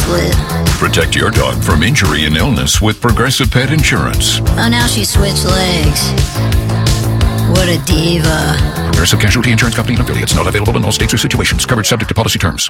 with. Protect your dog from injury and illness with Progressive Pet Insurance. Oh, now she switched legs. What a diva. Progressive Casualty Insurance Company and affiliates. Not available in all states or situations. Coverage subject to policy terms.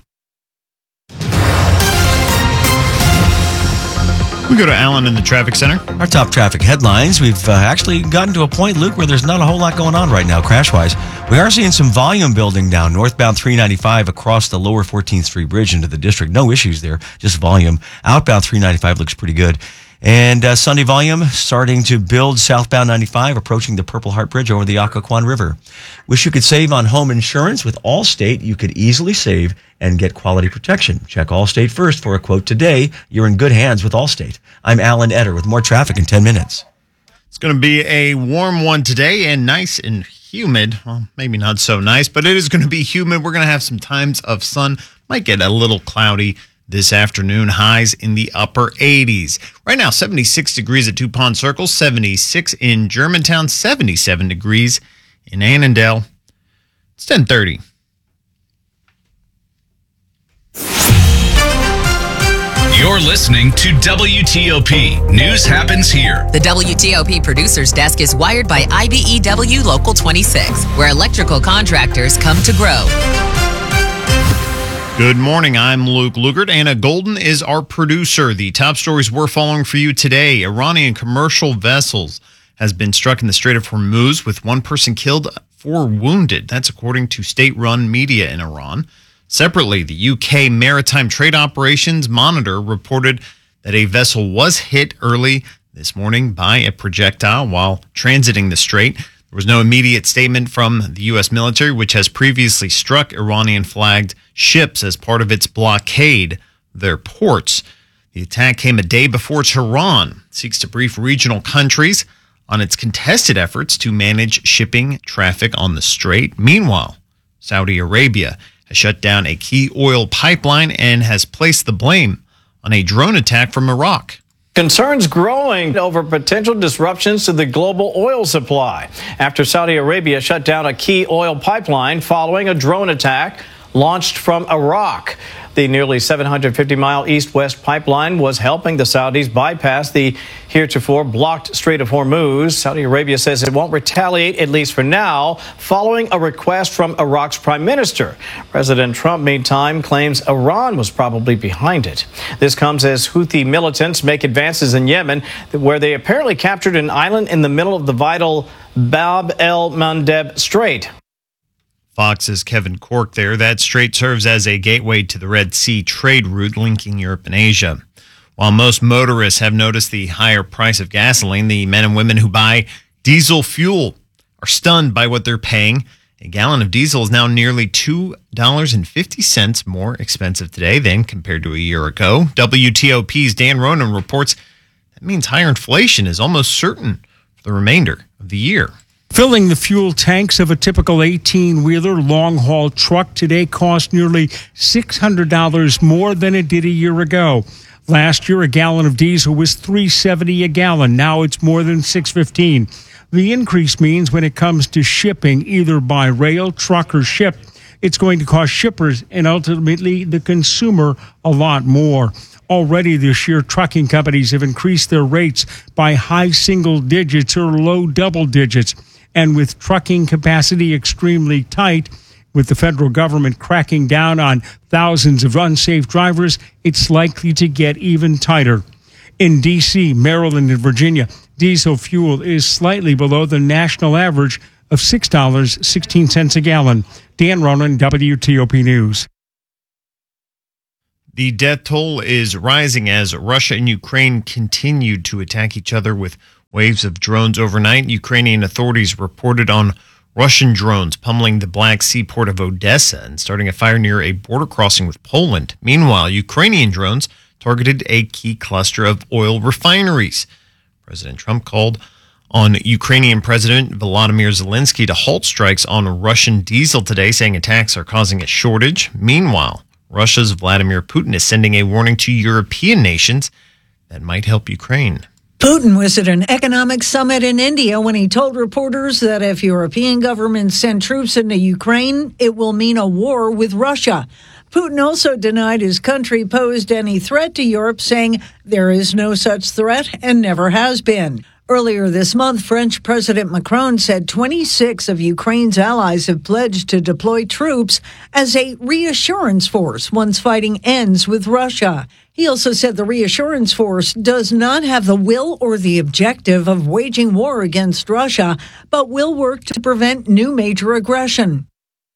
We go to Alan in the traffic center. Our top traffic headlines. We've actually gotten to a point, Luke, where there's not a whole lot going on right now, crash-wise. We are seeing some volume building down northbound 395 across the lower 14th Street Bridge into the district. No issues there, just volume. Outbound 395 looks pretty good. And Sunday volume starting to build southbound 95, approaching the Purple Heart Bridge over the Occoquan River. Wish you could save on home insurance with Allstate. You could easily save and get quality protection. Check Allstate first for a quote today. You're in good hands with Allstate. I'm Alan Etter with more traffic in 10 minutes. It's going to be a warm one today and nice and humid. Well, maybe not so nice, but it is going to be humid. We're going to have some times of sun. Might get a little cloudy this afternoon. Highs in the upper 80s. Right now, 76 degrees at Two Pond Circle, 76 in Germantown, 77 degrees in Annandale. It's 10:30. You're listening to WTOP. News happens here. The WTOP Producers Desk is wired by IBEW Local 26, where electrical contractors come to grow. Good morning. I'm Luke Lugert. Anna Golden is our producer. The top stories we're following for you today. Iranian commercial vessels has been struck in the Strait of Hormuz with one person killed, 4 wounded. That's according to state-run media in Iran. Separately, the UK Maritime Trade Operations Monitor reported that a vessel was hit early this morning by a projectile while transiting the strait. There was no immediate statement from the U.S. military, which has previously struck Iranian-flagged ships as part of its blockade of their ports. The attack came a day before Tehran seeks to brief regional countries on its contested efforts to manage shipping traffic on the strait. Meanwhile, Saudi Arabia has shut down a key oil pipeline and has placed the blame on a drone attack from Iraq. Concerns growing over potential disruptions to the global oil supply after Saudi Arabia shut down a key oil pipeline following a drone attack launched from Iraq. The nearly 750-mile east-west pipeline was helping the Saudis bypass the heretofore blocked Strait of Hormuz. Saudi Arabia says it won't retaliate, at least for now, following a request from Iraq's prime minister. President Trump, meantime, claims Iran was probably behind it. This comes as Houthi militants make advances in Yemen, where they apparently captured an island in the middle of the vital Bab el-Mandeb Strait. Fox's Kevin Cork there. That strait serves as a gateway to the Red Sea trade route linking Europe and Asia. While most motorists have noticed the higher price of gasoline, the men and women who buy diesel fuel are stunned by what they're paying. A gallon of diesel is now nearly $2.50 more expensive today than compared to a year ago. WTOP's Dan Ronan reports that means higher inflation is almost certain for the remainder of the year. Filling the fuel tanks of a typical 18-wheeler long-haul truck today cost nearly $600 more than it did a year ago. Last year, a gallon of diesel was $3.70 a gallon. Now it's more than $6.15. The increase means when it comes to shipping, either by rail, truck, or ship, it's going to cost shippers and ultimately the consumer a lot more. Already this year, trucking companies have increased their rates by high single digits or low double digits. And with trucking capacity extremely tight, with the federal government cracking down on thousands of unsafe drivers, it's likely to get even tighter. In D.C., Maryland, and Virginia, diesel fuel is slightly below the national average of $6.16 a gallon. Dan Ronan, WTOP News. The death toll is rising as Russia and Ukraine continued to attack each other with waves of drones overnight. Ukrainian authorities reported on Russian drones pummeling the Black Sea port of Odessa and starting a fire near a border crossing with Poland. Meanwhile, Ukrainian drones targeted a key cluster of oil refineries. President Trump called on Ukrainian President Volodymyr Zelensky to halt strikes on Russian diesel today, saying attacks are causing a shortage. Meanwhile, Russia's Vladimir Putin is sending a warning to European nations that might help Ukraine. Putin was at an economic summit in India when he told reporters that if European governments send troops into Ukraine, it will mean a war with Russia. Putin also denied his country posed any threat to Europe, saying there is no such threat and never has been. Earlier this month, French President Macron said 26 of Ukraine's allies have pledged to deploy troops as a reassurance force once fighting ends with Russia. He also said the reassurance force does not have the will or the objective of waging war against Russia, but will work to prevent new major aggression.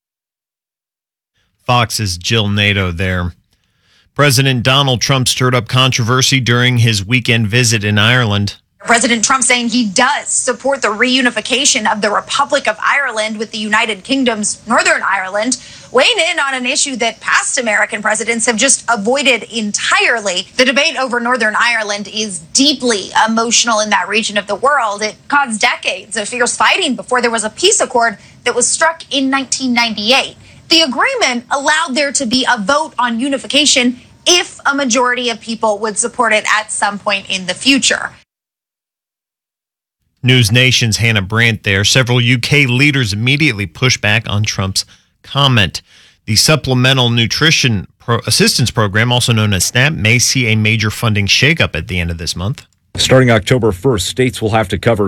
Fox's Jill Nato there. President Donald Trump stirred up controversy during his weekend visit in Ireland. President Trump saying he does support the reunification of the Republic of Ireland with the United Kingdom's Northern Ireland, weighing in on an issue that past American presidents have just avoided entirely. The debate over Northern Ireland is deeply emotional in that region of the world. It caused decades of fierce fighting before there was a peace accord that was struck in 1998. The agreement allowed there to be a vote on unification if a majority of people would support it at some point in the future. News Nation's Hannah Brandt there. Several UK leaders immediately pushed back on Trump's comment. The Supplemental Nutrition Assistance Program, also known as SNAP, may see a major funding shakeup at the end of this month. Starting October 1st, states will have to cover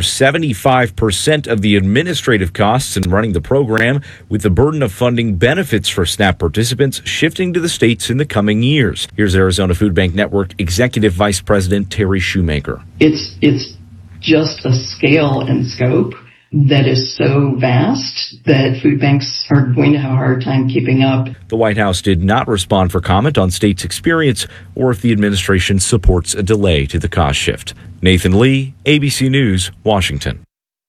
75% of the administrative costs in running the program, with the burden of funding benefits for SNAP participants shifting to the states in the coming years. Here's Arizona Food Bank Network Executive Vice President Terry Shoemaker. It's just a scale and scope that is so vast that food banks are going to have a hard time keeping up. The White House did not respond for comment on states' experience or if the administration supports a delay to the cost shift. Nathan Lee, ABC News, Washington.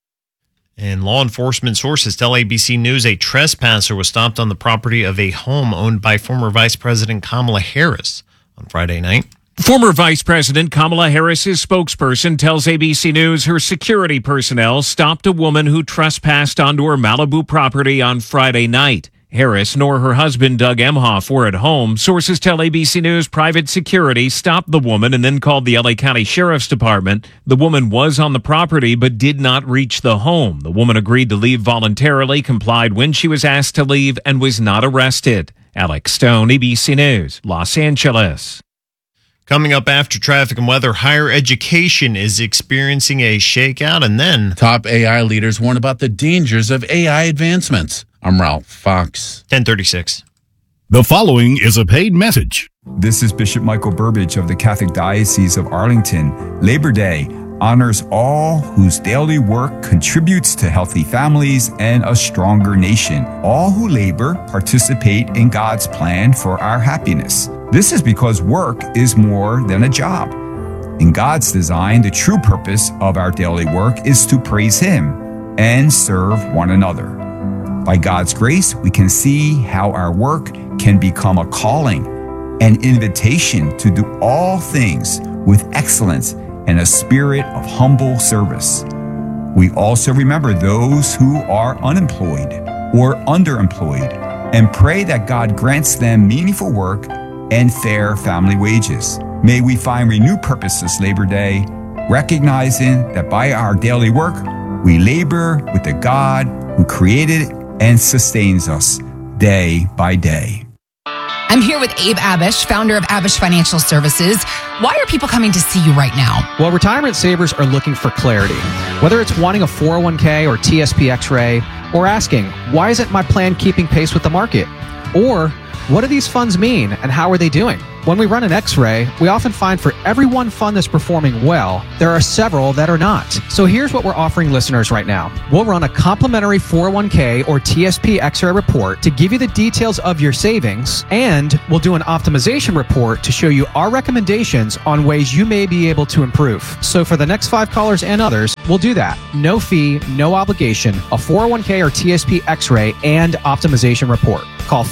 And law enforcement sources tell ABC News a trespasser was stopped on the property of a home owned by former Vice President Kamala Harris on Friday night. Former Vice President Kamala Harris's spokesperson tells ABC News her security personnel stopped a woman who trespassed onto her Malibu property on Friday night. Harris nor her husband Doug Emhoff were at home. Sources tell ABC News private security stopped the woman and then called the LA County Sheriff's Department. The woman was on the property but did not reach the home. The woman agreed to leave voluntarily, complied when she was asked to leave, and was not arrested. Alex Stone, ABC News, Los Angeles. Coming up after traffic and weather, higher education is experiencing a shakeout, and then top AI leaders warn about the dangers of AI advancements. I'm Ralph Fox. 10:36. The following is a paid message. This is Bishop Michael Burbidge of the Catholic Diocese of Arlington. Labor Day honors all whose daily work contributes to healthy families and a stronger nation. All who labor participate in God's plan for our happiness. This is because work is more than a job. In God's design, the true purpose of our daily work is to praise Him and serve one another. By God's grace, we can see how our work can become a calling, an invitation to do all things with excellence and a spirit of humble service. We also remember those who are unemployed or underemployed and pray that God grants them meaningful work and fair family wages. May we find renewed purpose this Labor Day, recognizing that by our daily work, we labor with the God who created and sustains us day by day. I'm here with Abe Abish, founder of Abish Financial Services. Why are people coming to see you right now? Well, retirement savers are looking for clarity. Whether it's wanting a 401k or TSP X-ray, or asking, why isn't my plan keeping pace with the market? Or, what do these funds mean and how are they doing? When we run an X-ray, we often find for every one fund that's performing well, there are several that are not. So here's what we're offering listeners right now. We'll run a complimentary 401k or TSP X-ray report to give you the details of your savings, and we'll do an optimization report to show you our recommendations on ways you may be able to improve. So for the next 5 callers and others, we'll do that. No fee, no obligation, a 401k or TSP X-ray and optimization report. Call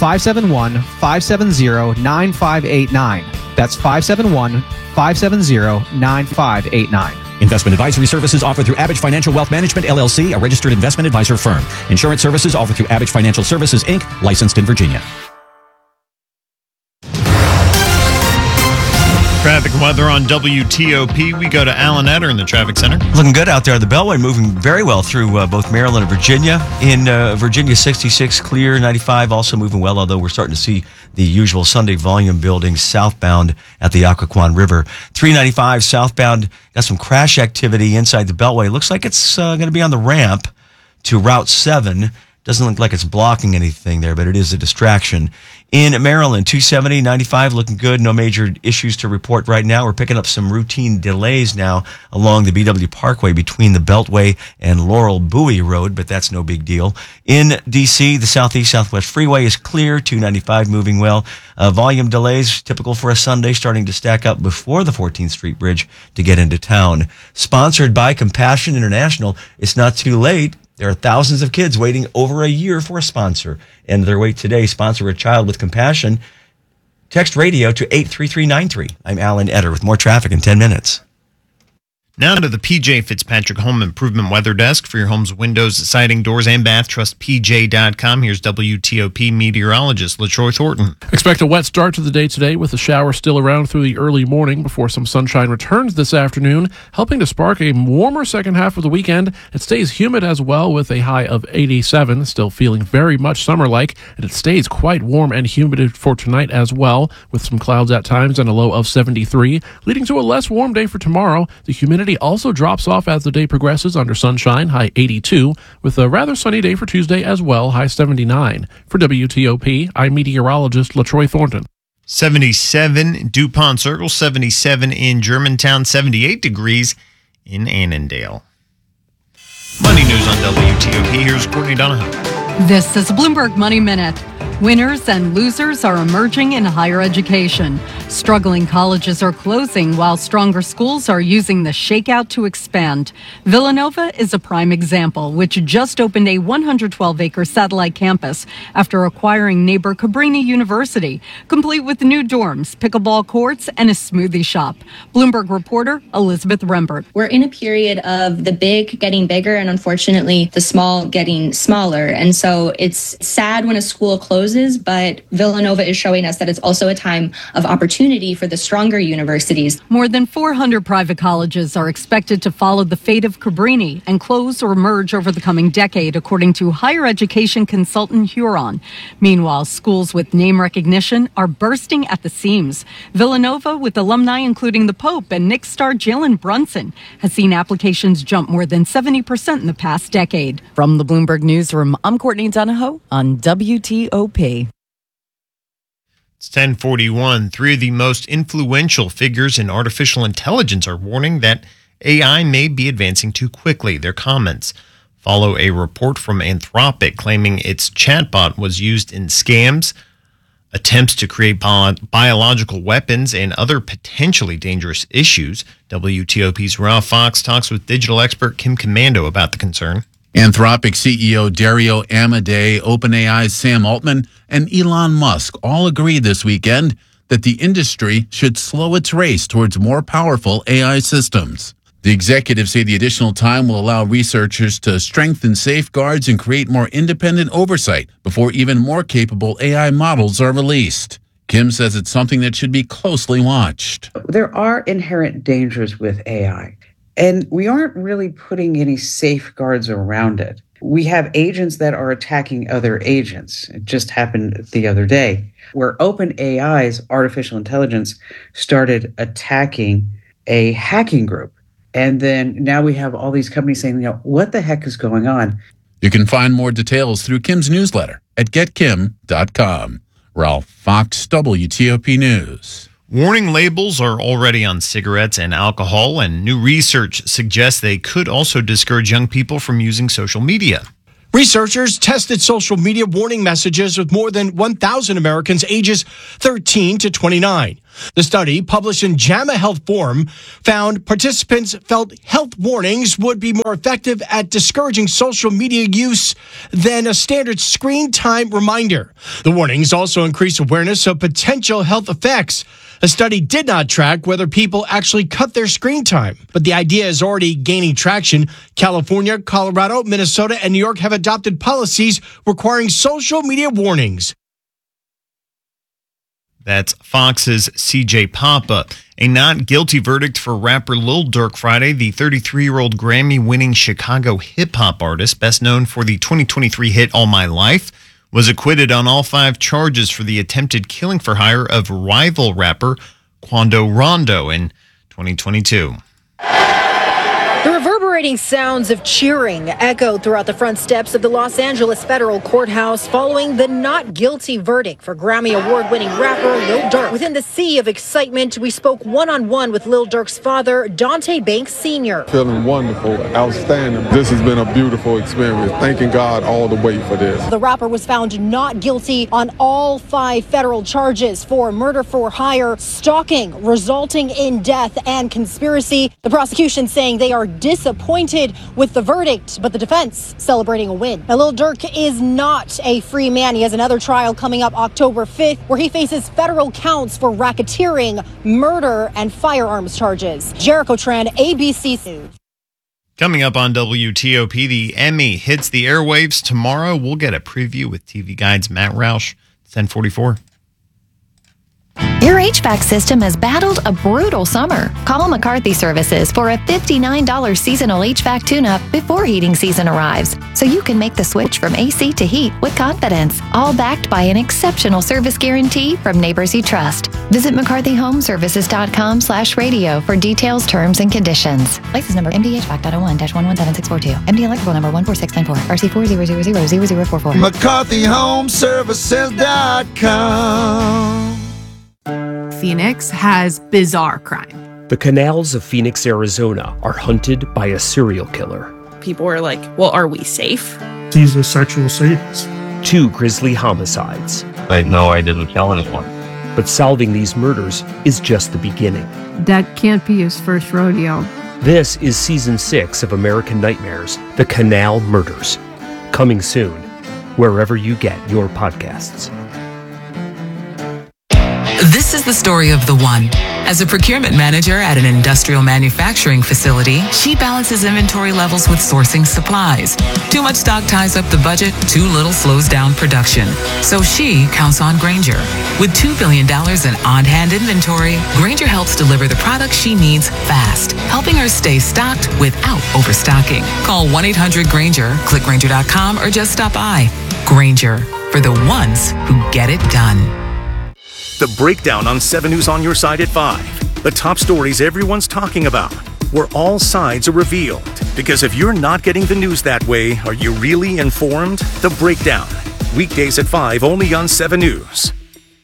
571-570-9589. That's 571-570-9589. Investment advisory services offered through Abish Financial Wealth Management, LLC, a registered investment advisor firm. Insurance services offered through Abish Financial Services, Inc., licensed in Virginia. Traffic and weather on WTOP. We go to Alan Etter in the traffic center. Looking good out there. The Beltway moving very well through both Maryland and Virginia. In Virginia, 66 clear, 95 also moving well, although we're starting to see the usual Sunday volume building southbound at the Occoquan River. 395 southbound, got some crash activity inside the Beltway. Looks like it's going to be on the ramp to Route 7. Doesn't look like it's blocking anything there, but it is a distraction. In Maryland, 270, 95 looking good. No major issues to report right now. We're picking up some routine delays now along the BW Parkway between the Beltway and Laurel Bowie Road, but that's no big deal. In D.C., the Southeast Southwest Freeway is clear. 295 moving well. Volume delays, typical for a Sunday, starting to stack up before the 14th Street Bridge to get into town. Sponsored by Compassion International, it's not too late. There are thousands of kids waiting over a year for a sponsor. End their wait today. Sponsor a child with compassion. Text radio to 83393. I'm Alan Etter with more traffic in 10 minutes. Now to the PJ Fitzpatrick Home Improvement Weather Desk for your home's windows, siding, doors, and bath. Trust PJ.com. Here's WTOP meteorologist LaTroy Thornton. Expect a wet start to the day today with a shower still around through the early morning before some sunshine returns this afternoon, helping to spark a warmer second half of the weekend. It stays humid as well with a high of 87, still feeling very much summer-like, and it stays quite warm and humid for tonight as well, with some clouds at times and a low of 73, leading to a less warm day for tomorrow. The humidity also drops off as the day progresses under sunshine, high 82, with a rather sunny day for Tuesday as well, high 79. For WTOP, I'm meteorologist LaTroy Thornton. 77 DuPont Circle, 77 in Germantown, 78 degrees in Annandale. Money news on WTOP. Here's Courtney Donahoe. This is Bloomberg Money Minute. Winners and losers are emerging in higher education. Struggling colleges are closing while stronger schools are using the shakeout to expand. Villanova is a prime example, which just opened a 112-acre satellite campus after acquiring neighbor Cabrini University, complete with new dorms, pickleball courts, and a smoothie shop. Bloomberg reporter Elizabeth Rembert. We're in a period of the big getting bigger and unfortunately the small getting smaller. And so it's sad when a school closes, but Villanova is showing us that it's also a time of opportunity for the stronger universities. More than 400 private colleges are expected to follow the fate of Cabrini and close or merge over the coming decade, according to higher education consultant Huron. Meanwhile, schools with name recognition are bursting at the seams. Villanova, with alumni including the Pope and Knicks star Jalen Brunson, has seen applications jump more than 70% in the past decade. From the Bloomberg Newsroom, I'm Courtney Donahoe on WTOP. It's 1041. Three of the most influential figures in artificial intelligence are warning that AI may be advancing too quickly. Their comments follow a report from Anthropic claiming its chatbot was used in scams, attempts to create biological weapons, and other potentially dangerous issues. WTOP's Ralph Fox talks with digital expert Kim Komando about the concern. Anthropic CEO Dario Amodei, OpenAI's Sam Altman, and Elon Musk all agreed this weekend that the industry should slow its race towards more powerful AI systems. The executives say the additional time will allow researchers to strengthen safeguards and create more independent oversight before even more capable AI models are released. Kim says it's something that should be closely watched. There are inherent dangers with AI. And we aren't really putting any safeguards around it. We have agents that are attacking other agents. It just happened the other day, where OpenAI's artificial intelligence started attacking a hacking group. And then now we have all these companies saying, what the heck is going on? You can find more details through Kim's newsletter at getkim.com. Ralph Fox, WTOP News. Warning labels are already on cigarettes and alcohol, and new research suggests they could also discourage young people from using social media. Researchers tested social media warning messages with more than 1,000 Americans ages 13 to 29. The study, published in JAMA Health Forum, found participants felt health warnings would be more effective at discouraging social media use than a standard screen time reminder. The warnings also increase awareness of potential health effects. A study did not track whether people actually cut their screen time, but the idea is already gaining traction. California, Colorado, Minnesota, and New York have adopted policies requiring social media warnings. That's Fox's CJ Papa. A not guilty verdict for rapper Lil Durk Friday. The 33-year-old Grammy-winning Chicago hip-hop artist, best known for the 2023 hit All My Life, was acquitted on all 5 charges for the attempted killing for hire of rival rapper Quando Rondo in 2022. The reverberating sounds of cheering echoed throughout the front steps of the Los Angeles Federal Courthouse following the not guilty verdict for Grammy Award-winning rapper Lil Durk. Within the sea of excitement, we spoke one-on-one with Lil Durk's father, Dante Banks Sr. Feeling wonderful, outstanding. This has been a beautiful experience. Thanking God all the way for this. The rapper was found not guilty on all 5 federal charges for murder for hire, stalking, resulting in death, and conspiracy. The prosecution saying they are disappointed with the verdict, but the defense celebrating a win. Now, Lil Durk is not a free man. He has another trial coming up October 5th where he faces federal counts for racketeering, murder, and firearms charges. Jericho Tran, ABC News. Coming up on WTOP, the Emmy hits the airwaves tomorrow. We'll get a preview with TV Guide's Matt Roush. 10:44. Your HVAC system has battled a brutal summer. Call McCarthy Services for a $59 seasonal HVAC tune-up before heating season arrives, so you can make the switch from AC to heat with confidence, all backed by an exceptional service guarantee from neighbors you trust. Visit McCarthyHomeservices.com/radio for details, terms, and conditions. License number MDHVAC.01-117642. MD electrical number 14694. RC40000044. McCarthyHomeservices.com. Phoenix has bizarre crime. The canals of Phoenix, Arizona are hunted by a serial killer. People are like, well, are we safe? He's a sexual sadist. 2 grisly homicides. No, I didn't kill anyone. But solving these murders is just the beginning. That can't be his first rodeo. This is Season 6 of American Nightmares, The Canal Murders. Coming soon, wherever you get your podcasts. This is the story of the one. As a procurement manager at an industrial manufacturing facility, she balances inventory levels with sourcing supplies. Too much stock ties up the budget, too little slows down production. So she counts on Grainger. With $2 billion in on-hand inventory, Grainger helps deliver the products she needs fast, helping her stay stocked without overstocking. Call 1-800-GRAINGER, click Grainger.com, or just stop by. Grainger, for the ones who get it done. The Breakdown on 7 News on your side at 5. The top stories everyone's talking about, where all sides are revealed. Because if you're not getting the news that way, are you really informed? The Breakdown. Weekdays at 5 only on 7 News.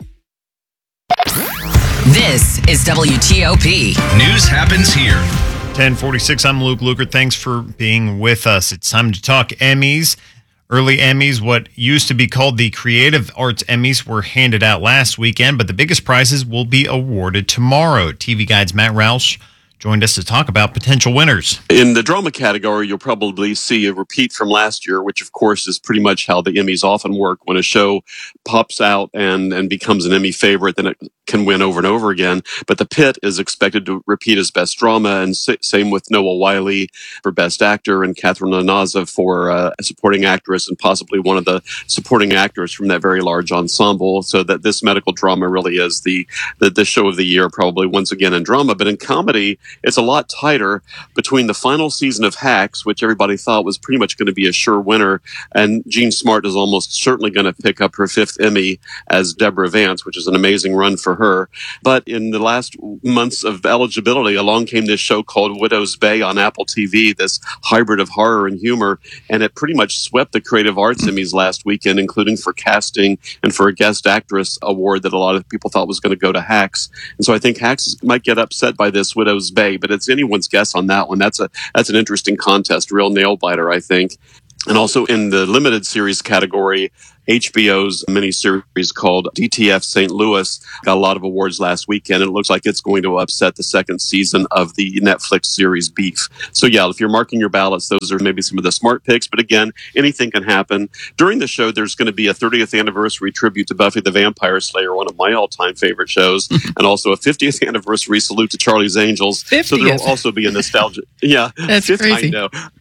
This is WTOP. News happens here. 10:46. I'm Luke Lukert. Thanks for being with us. It's time to talk Emmys. Early Emmys, what used to be called the Creative Arts Emmys, were handed out last weekend, but the biggest prizes will be awarded tomorrow. TV Guide's Matt Roush joined us to talk about potential winners. In the drama category, you'll probably see a repeat from last year, which of course is pretty much how the Emmys often work. When a show pops out and becomes an Emmy favorite, then it can win over and over again. But The Pit is expected to repeat as Best Drama, and same with Noah Wyle for Best Actor and Catherine Nanaza for a Supporting Actress, and possibly one of the supporting actors from that very large ensemble. So that this medical drama really is the show of the year, probably once again in drama. But in comedy, it's a lot tighter between the final season of Hacks, which everybody thought was pretty much going to be a sure winner, and Jean Smart is almost certainly going to pick up her 5th Emmy as Deborah Vance, which is an amazing run for her. But in the last months of eligibility, along came this show called Widow's Bay on Apple TV, this hybrid of horror and humor, and it pretty much swept the Creative Arts Emmys last weekend, including for casting and for a Guest Actress award that a lot of people thought was going to go to Hacks. And so I think Hacks might get upset by this Widow's Bay, but it's anyone's guess on that one. That's an interesting contest, real nail biter, I think. And also in the limited series category, HBO's miniseries called DTF St. Louis got a lot of awards last weekend. It looks like it's going to upset the 2nd season of the Netflix series Beef. So yeah, if you're marking your ballots, those are maybe some of the smart picks. But again, anything can happen. During the show, there's going to be a 30th anniversary tribute to Buffy the Vampire Slayer, one of my all-time favorite shows, and also a 50th anniversary salute to Charlie's Angels. 50th. So there will also be a nostalgia. Yeah, That's 50th, crazy. I know.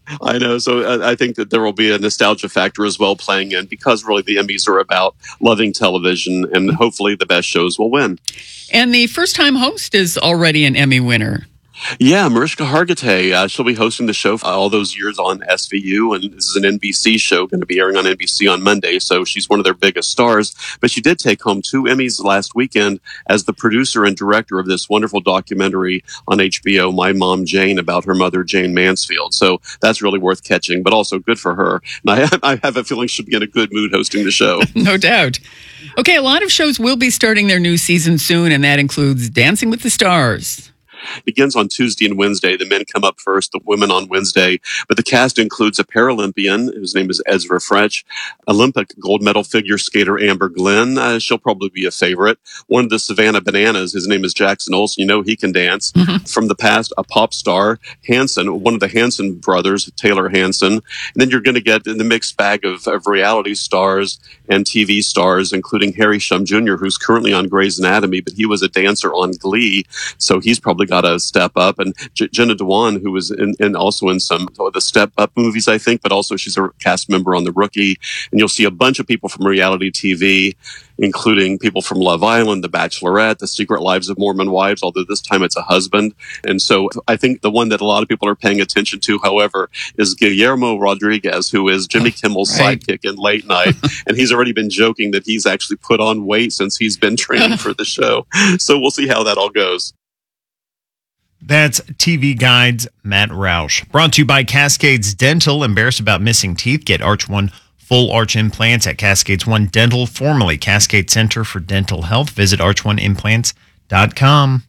I know. So I think that there will be a nostalgia factor as well playing in, because really the Emmys are about loving television, and hopefully the best shows will win. And the first-time host is already an Emmy winner. Yeah, Mariska Hargitay. She'll be hosting the show for all those years on SVU, and this is an NBC show going to be airing on NBC on Monday, so she's one of their biggest stars. But she did take home 2 Emmys last weekend as the producer and director of this wonderful documentary on HBO, My Mom Jane, about her mother, Jane Mansfield. So that's really worth catching, but also good for her. And I have a feeling she'll be in a good mood hosting the show. No doubt. Okay, a lot of shows will be starting their new season soon, and that includes Dancing with the Stars. Begins on Tuesday and Wednesday. The men come up first, the women on Wednesday. But the cast includes a Paralympian whose name is Ezra French, Olympic gold medal figure skater Amber Glenn. She'll probably be a favorite. One of the Savannah Bananas, his name is Jackson Olsen. You know he can dance. Mm-hmm. From the past, a pop star, Hanson, one of the Hanson brothers, Taylor Hanson. And then you're going to get in the mixed bag of reality stars and TV stars, including Harry Shum Jr., who's currently on Grey's Anatomy, but he was a dancer on Glee, so he's probably got to step up. And Jenna Dewan, who was also in some of the Step Up movies, I think, but also she's a cast member on The Rookie. And you'll see a bunch of people from reality TV, including people from Love Island, The Bachelorette, The Secret Lives of Mormon Wives, although this time it's a husband. And so I think the one that a lot of people are paying attention to, however, is Guillermo Rodriguez, who is Jimmy Kimmel's sidekick in Late Night. And he's already been joking that he's actually put on weight since he's been training for the show. So we'll see how that all goes. That's TV Guide's Matt Roush. Brought to you by Cascades Dental. Embarrassed about missing teeth? Get Arch One full arch implants at Cascades One Dental, formerly Cascade Center for Dental Health. Visit arch1implants.com.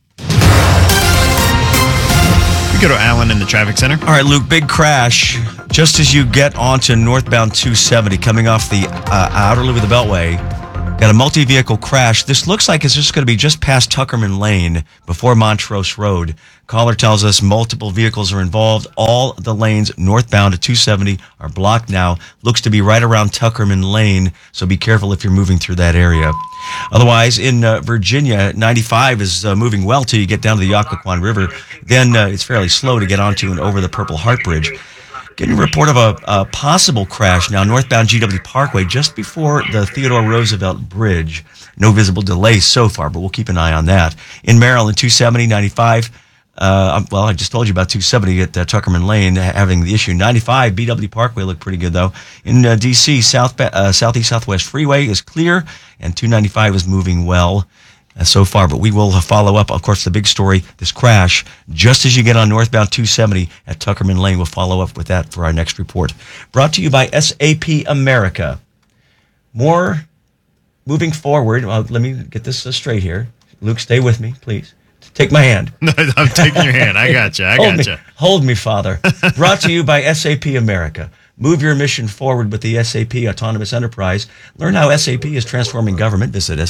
We go to Alan in the traffic center. All right, Luke, big crash. Just as you get onto northbound 270, coming off the outer loop of the Beltway, got a multi-vehicle crash. This looks like it's just going to be just past Tuckerman Lane before Montrose Road. Caller tells us multiple vehicles are involved. All the lanes northbound at 270 are blocked now. Looks to be right around Tuckerman Lane, so be careful if you're moving through that area. Otherwise, in Virginia, 95 is moving well till you get down to the Occoquan River. Then it's fairly slow to get onto and over the Purple Heart Bridge. Getting a report of a possible crash now northbound GW Parkway just before the Theodore Roosevelt Bridge. No visible delays so far, but we'll keep an eye on that. In Maryland, 270, 95. Well, I just told you about 270 at Tuckerman Lane having the issue. 95, BW Parkway looked pretty good, though. In D.C., Southeast Southwest Freeway is clear, and 295 is moving well so far, but we will follow up. Of course, the big story, this crash, just as you get on northbound 270 at Tuckerman Lane. We'll follow up with that for our next report. Brought to you by SAP America. More moving forward. Let me get this straight here. Luke, stay with me, please. Take my hand. I'm taking your hand. I got you. Hold me, Father. Brought to you by SAP America. Move your mission forward with the SAP Autonomous Enterprise. Learn how SAP is transforming government. Visit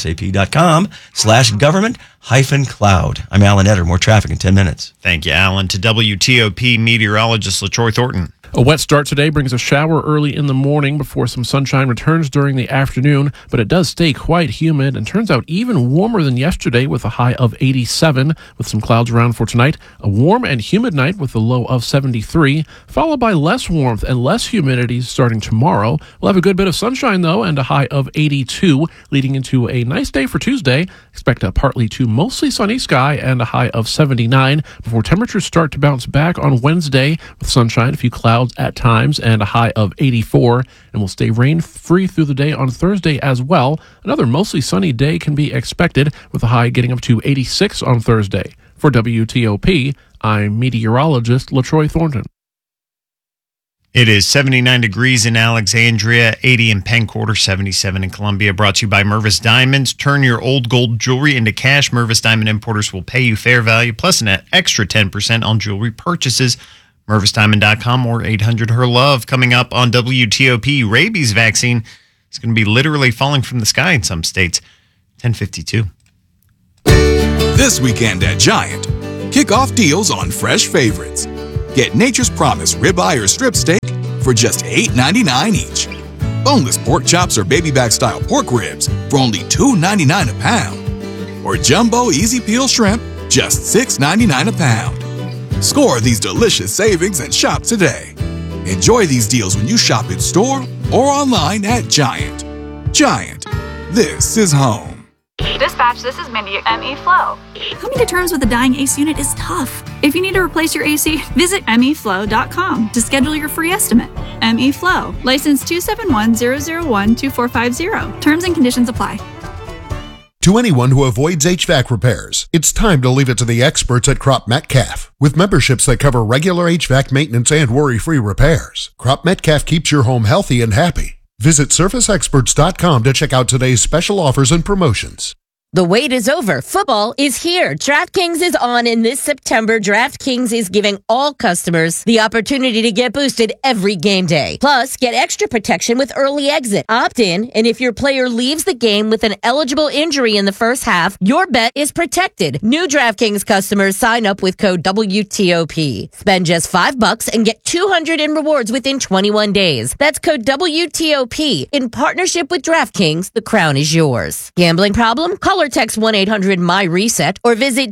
sap.com/government-cloud. I'm Alan Etter. More traffic in 10 minutes. Thank you, Alan. To WTOP meteorologist LaTroy Thornton. A wet start today brings a shower early in the morning before some sunshine returns during the afternoon, but it does stay quite humid and turns out even warmer than yesterday with a high of 87 with some clouds around for tonight. A warm and humid night with a low of 73, followed by less warmth and less humidity starting tomorrow. We'll have a good bit of sunshine, though, and a high of 82, leading into a nice day for Tuesday. Expect a partly to mostly sunny sky and a high of 79 before temperatures start to bounce back on Wednesday with sunshine, a few clouds at times, and a high of 84, and will stay rain-free through the day on Thursday as well. Another mostly sunny day can be expected, with a high getting up to 86 on Thursday. For WTOP, I'm meteorologist LaTroy Thornton. It is 79 degrees in Alexandria, 80 in Penn Quarter, 77 in Columbia. Brought to you by Mervis Diamonds. Turn your old gold jewelry into cash. Mervis Diamond Importers will pay you fair value, plus an extra 10% on jewelry purchases. MervisDiamond.com or 800-HER-LOVE. Coming up on WTOP, rabies vaccine is going to be literally falling from the sky in some states. 10:52. This weekend at Giant, kick off deals on fresh favorites. Get Nature's Promise ribeye or strip steak for just $8.99 each. Boneless pork chops or baby back style pork ribs for only $2.99 a pound. Or jumbo easy peel shrimp, just $6.99 a pound. Score these delicious savings and shop today. Enjoy these deals when you shop in store or online at Giant. Giant, this is home. Dispatch, this is Mindy at ME Flow. Coming to terms with a dying ACE unit is tough. If you need to replace your AC, visit meflow.com to schedule your free estimate. ME Flow, license 271-001-2450. Terms and conditions apply. To anyone who avoids HVAC repairs, it's time to leave it to the experts at Crop Metcalf. With memberships that cover regular HVAC maintenance and worry-free repairs, Crop Metcalf keeps your home healthy and happy. Visit SurfaceExperts.com to check out today's special offers and promotions. The wait is over. Football is here. DraftKings is on, and this September, DraftKings is giving all customers the opportunity to get boosted every game day. Plus, get extra protection with early exit. Opt in, and if your player leaves the game with an eligible injury in the first half, your bet is protected. New DraftKings customers sign up with code WTOP. Spend just $5 and get $200 in rewards within 21 days. That's code WTOP. In partnership with DraftKings, the crown is yours. Gambling problem? Call or text 1-800-MY-RESET or visit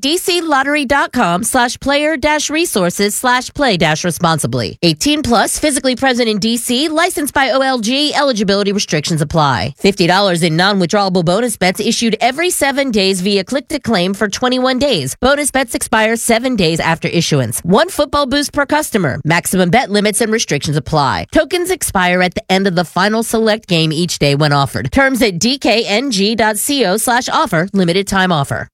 dclottery.com/player-resources/play-responsibly. 18 plus, physically present in DC, licensed by OLG, eligibility restrictions apply. $50 in non-withdrawable bonus bets issued every 7 days via click to claim for 21 days. Bonus bets expire 7 days after issuance. 1 football boost per customer. Maximum bet limits and restrictions apply. Tokens expire at the end of the final select game each day when offered. Terms at dkng.co/offer. Limited time offer.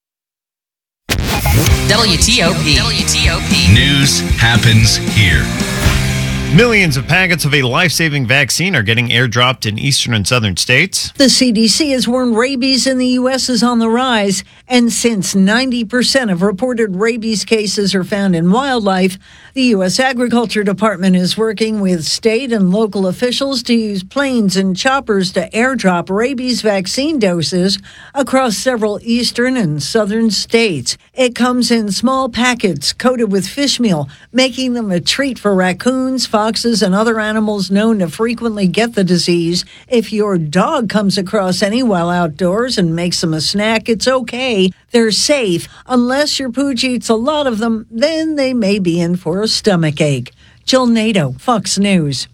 WTOP. News happens here. Millions of packets of a life-saving vaccine are getting airdropped in eastern and southern states. The CDC has warned rabies in the U.S. is on the rise, and since 90% of reported rabies cases are found in wildlife, the U.S. Agriculture Department is working with state and local officials to use planes and choppers to airdrop rabies vaccine doses across several eastern and southern states. It comes in small packets coated with fish meal, making them a treat for raccoons, foxes, and other animals known to frequently get the disease. If your dog comes across any while outdoors and makes them a snack, it's okay. They're safe. Unless your pooch eats a lot of them, then they may be in for a stomach ache. Jill Nato, Fox News.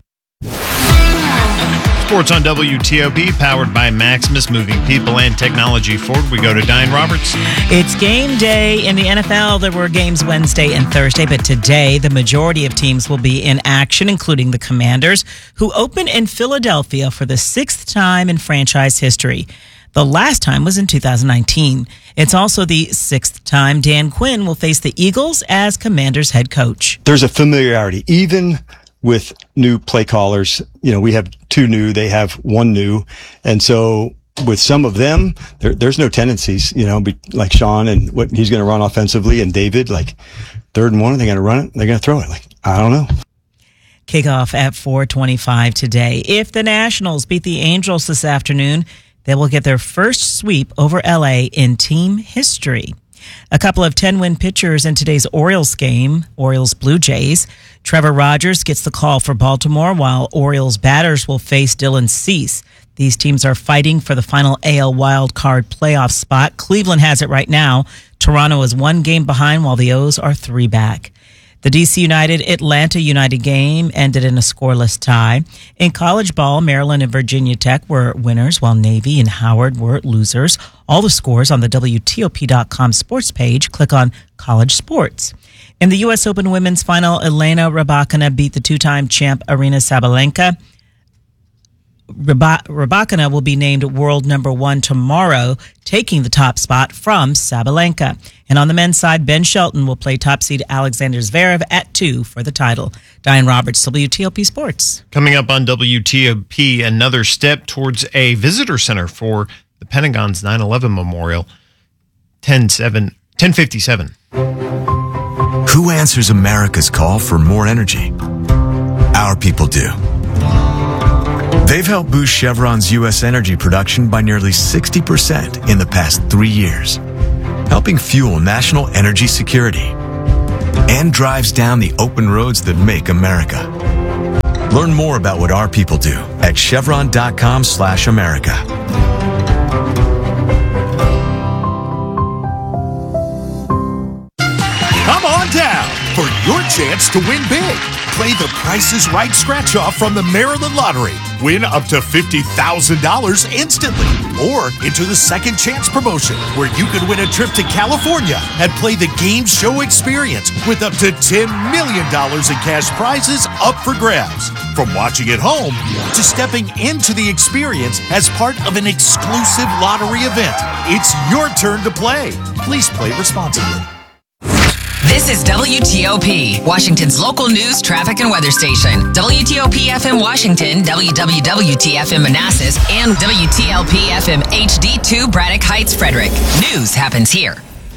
Sports on WTOP, powered by Maximus, moving people and technology forward. We go to Diane Roberts. It's game day in the NFL. There were games Wednesday and Thursday, but today the majority of teams will be in action, including the Commanders, who open in Philadelphia for the 6th time in franchise history. The last time was in 2019. It's also the 6th time Dan Quinn will face the Eagles as Commanders head coach. There's a familiarity, even with new play callers. You know, we have 2 new, they have 1 new. And so with some of them, there's no tendencies, you know, like Sean and what he's going to run offensively, and David, like 3rd and 1, are they going to run it? They're going to throw it. Like, I don't know. Kickoff at 4:25 today. If the Nationals beat the Angels this afternoon, they will get their first sweep over LA in team history. A couple of 10-win pitchers in today's Orioles game, Orioles-Blue Jays. Trevor Rogers gets the call for Baltimore, while Orioles batters will face Dylan Cease. These teams are fighting for the final AL wildcard playoff spot. Cleveland has it right now. Toronto is 1 game behind, while the O's are 3 back. The DC United-Atlanta United game ended in a scoreless tie. In college ball, Maryland and Virginia Tech were winners, while Navy and Howard were losers. All the scores on the WTOP.com sports page. Click on College Sports. In the U.S. Open women's final, Elena Rybakina beat the 2-time champ Aryna Sabalenka. Rybakina will be named world number 1 tomorrow, taking the top spot from Sabalenka. And on the men's side, Ben Shelton will play top seed Alexander Zverev at 2 for the title. Diane Roberts, WTOP Sports. Coming up on WTOP, another step towards a visitor center for the Pentagon's 9/11 Memorial, 1057. Who answers America's call for more energy? Our people do. They've helped boost Chevron's U.S. energy production by nearly 60% in the past 3 years, helping fuel national energy security, and drives down the open roads that make America. Learn more about what our people do at chevron.com/America. Come on down for your chance to win big. play the Price is Right scratch-off from the Maryland Lottery. Win up to $50,000 instantly. Or enter the Second Chance promotion, where you could win a trip to California and play the game show experience with up to $10 million in cash prizes up for grabs. From watching at home to stepping into the experience as part of an exclusive lottery event. It's your turn to play. Please play responsibly. This is WTOP, Washington's local news, traffic, and weather station. WTOP FM Washington, WWWT-FM Manassas, and WTLP-FM HD2 Braddock Heights, Frederick. News happens here.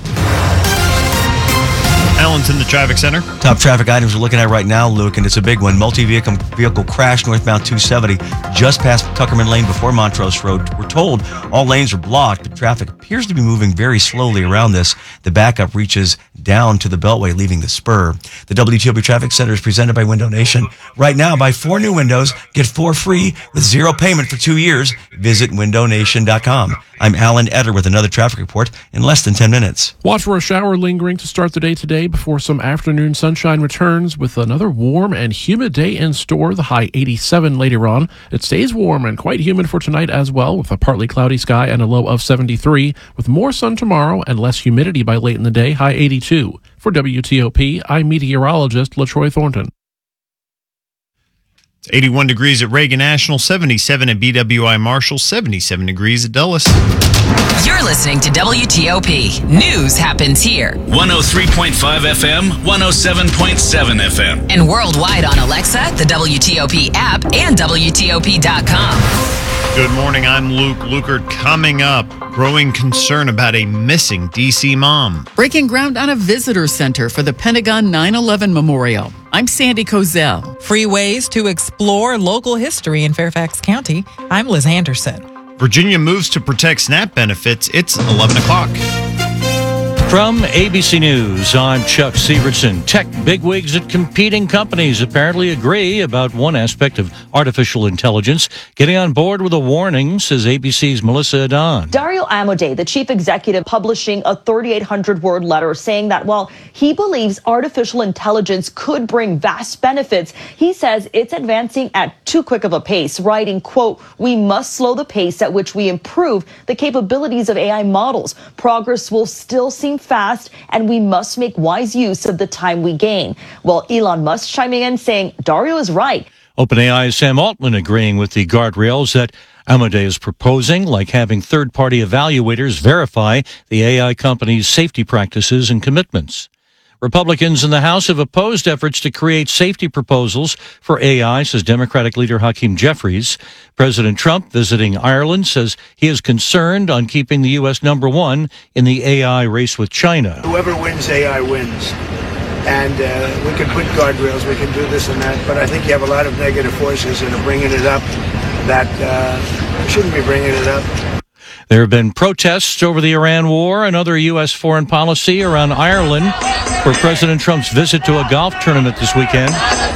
Alan's in the traffic center. Top traffic items we're looking at right now, Luke, and it's a big one. Multi-vehicle crash northbound 270 just past Tuckerman Lane before Montrose Road. We're told all lanes are blocked, but traffic appears to be moving very slowly around this. The backup reaches down to the Beltway, leaving the spur. The WTOP Traffic Center is presented by Window Nation. Right now, buy 4 new windows, get 4 free with 0 payment for 2 years. Visit windownation.com. I'm Alan Eder with another traffic report in less than 10 minutes. Watch for a shower lingering to start the day today before some afternoon sunshine returns with another warm and humid day in store. The high 87 later on. It stays warm and quite humid for tonight as well, with a partly cloudy sky and a low of 73, with more sun tomorrow and less humidity by late in the day, high 82. For WTOP, I'm meteorologist LaTroy Thornton. It's 81 degrees at Reagan National, 77 at BWI Marshall, 77 degrees at Dulles. You're listening to WTOP. News happens here. 103.5 FM, 107.7 FM. And worldwide on Alexa, the WTOP app, and WTOP.com. Good morning, I'm Luke Lukert. Coming up, growing concern about a missing D.C. mom. Breaking ground on a visitor center for the Pentagon 9/11 Memorial. I'm Sandy Kozel. Free ways to explore local history in Fairfax County. I'm Liz Anderson. Virginia moves to protect SNAP benefits. It's 11 o'clock. From ABC News, I'm Chuck Severson. Tech bigwigs at competing companies apparently agree about one aspect of artificial intelligence. Getting on board with a warning, says ABC's Melissa Adan. Dario Amodei, the chief executive, publishing a 3,800-word letter saying that while he believes artificial intelligence could bring vast benefits, he says it's advancing at too quick of a pace, writing, quote, "We must slow the pace at which we improve the capabilities of AI models. Progress will still seem fast, and we must make wise use of the time we gain." Well, Elon Musk chiming in saying Dario is right. OpenAI's Sam Altman agreeing with the guardrails that Amodei is proposing, like having third-party evaluators verify the AI company's safety practices and commitments. Republicans in the House have opposed efforts to create safety proposals for AI, says Democratic leader Hakeem Jeffries. President Trump, visiting Ireland, says he is concerned on keeping the U.S. #1 in the AI race with China. Whoever wins AI wins. And we can put guardrails, we can do this and that, but I think you have a lot of negative forces that are bringing it up that shouldn't be bringing it up. There have been protests over the Iran war and other U.S. foreign policy around Ireland for President Trump's visit to a golf tournament this weekend.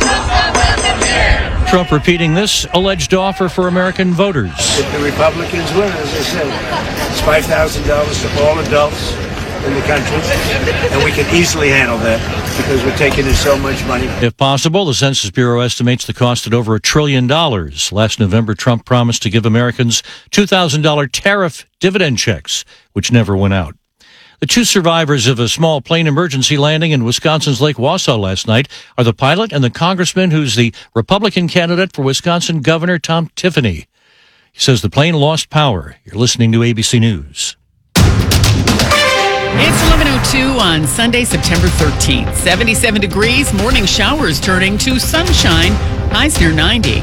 Trump repeating this alleged offer for American voters. If the Republicans win, as I said, it's $5,000 to all adults in the country, and we can easily handle that because we're taking in so much money. If possible, the Census Bureau estimates the cost at over $1 trillion. Last November, Trump promised to give Americans $2,000 tariff dividend checks, which never went out. The 2 survivors of a small plane emergency landing in Wisconsin's Lake Wausau last night are the pilot and the congressman who's the Republican candidate for Wisconsin Governor Tom Tiffany. He says the plane lost power. You're listening to ABC News. It's 11:02 on Sunday, September 13th. 77 degrees, morning showers turning to sunshine, highs near 90.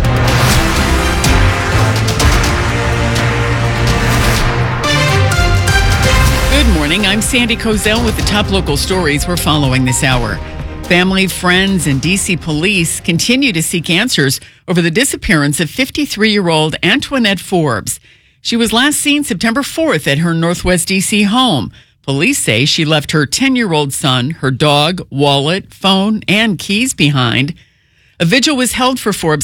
Good morning, I'm Sandy Kozel with the top local stories we're following this hour. Family, friends, and D.C. police continue to seek answers over the disappearance of 53-year-old Antoinette Forbes. She was last seen September 4th at her Northwest D.C. home. Police say she left her 10-year-old son, her dog, wallet, phone, and keys behind. A vigil was held for Forbes